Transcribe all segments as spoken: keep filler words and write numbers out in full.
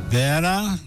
Vera.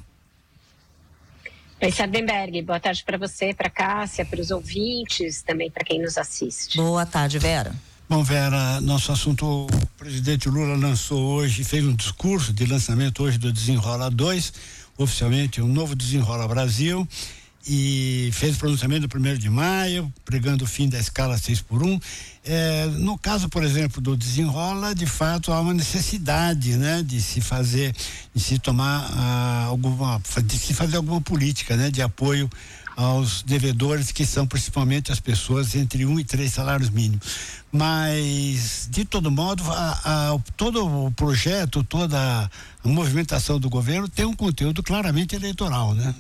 Oi, Sardenberg, boa tarde para você, para Cássia, para os ouvintes, também para quem nos assiste. Boa tarde, Vera. Bom, Vera, nosso assunto, o presidente Lula lançou hoje, fez um discurso de lançamento hoje do Desenrola dois, oficialmente um novo Desenrola Brasil, e fez o pronunciamento do primeiro de maio, pregando o fim da escala seis por um. É, no caso, por exemplo, do Desenrola, de fato há uma necessidade, né, de se fazer, de se tomar ah, alguma, de se fazer alguma política, né, de apoio aos devedores, que são principalmente as pessoas entre um e três salários mínimos. Mas, de todo modo, a, a, todo o projeto, toda a movimentação do governo tem um conteúdo claramente eleitoral, né?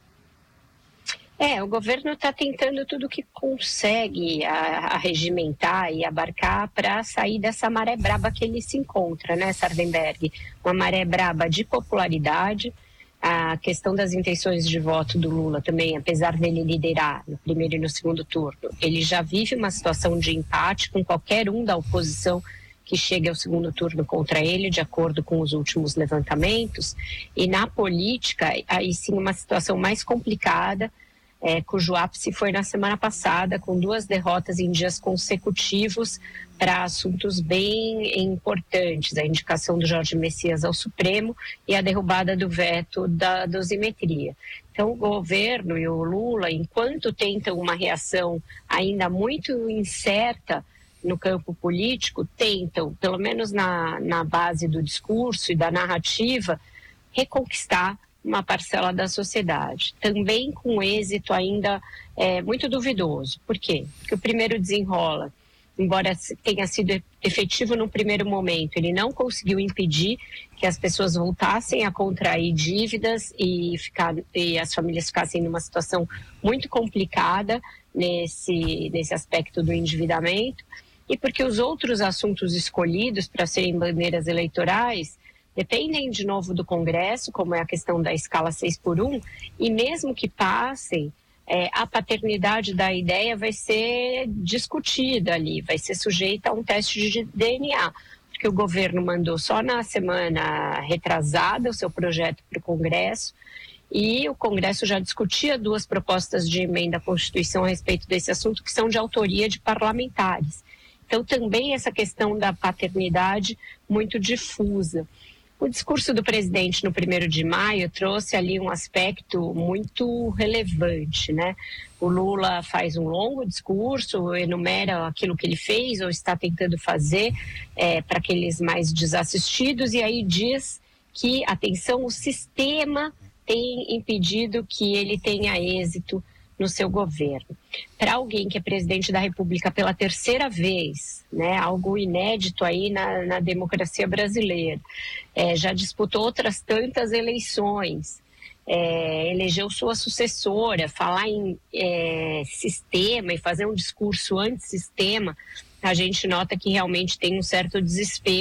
É, o governo está tentando tudo que consegue a, a regimentar e abarcar para sair dessa maré braba que ele se encontra, né, Sardenberg? Uma maré braba de popularidade. A questão das intenções de voto do Lula também, apesar dele liderar no primeiro e no segundo turno, ele já vive uma situação de empate com qualquer um da oposição que chegue ao segundo turno contra ele, de acordo com os últimos levantamentos. E na política, aí sim uma situação mais complicada, É, cujo ápice foi na semana passada, com duas derrotas em dias consecutivos para assuntos bem importantes, a indicação do Jorge Messias ao Supremo e a derrubada do veto da dosimetria. Então o governo e o Lula, enquanto tentam uma reação ainda muito incerta no campo político, tentam, pelo menos na, na base do discurso e da narrativa, reconquistar uma parcela da sociedade, também com êxito ainda é, muito duvidoso. Por quê? Porque o primeiro Desenrola, embora tenha sido efetivo no primeiro momento, ele não conseguiu impedir que as pessoas voltassem a contrair dívidas e, ficar, e as famílias ficassem numa situação muito complicada nesse, nesse aspecto do endividamento, e porque os outros assuntos escolhidos para serem bandeiras eleitorais dependem de novo do Congresso, como é a questão da escala seis por um, e mesmo que passem, é, a paternidade da ideia vai ser discutida ali, vai ser sujeita a um teste de D N A, porque o governo mandou só na semana retrasada o seu projeto para o Congresso, e o Congresso já discutia duas propostas de emenda à Constituição a respeito desse assunto, que são de autoria de parlamentares. Então também essa questão da paternidade muito difusa. O discurso do presidente no primeiro de maio trouxe ali um aspecto muito relevante, né? O Lula faz um longo discurso, enumera aquilo que ele fez ou está tentando fazer é, para aqueles mais desassistidos, e aí diz que, atenção, o sistema tem impedido que ele tenha êxito no seu governo. Para alguém que é presidente da República pela terceira vez, né, algo inédito aí na, na democracia brasileira, é, já disputou outras tantas eleições, é, elegeu sua sucessora, falar em é, sistema e fazer um discurso anti-sistema, a gente nota que realmente tem um certo desespero